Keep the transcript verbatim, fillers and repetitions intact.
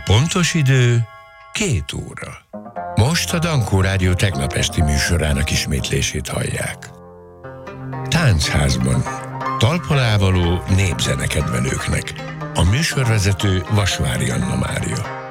Pontos idő két óra. Most a Dankó Rádió tegnap esti műsorának ismétlését hallják. Táncházban talpon ávaló népzenekedvelőknek. A műsorvezető Vasvári Anna Mária.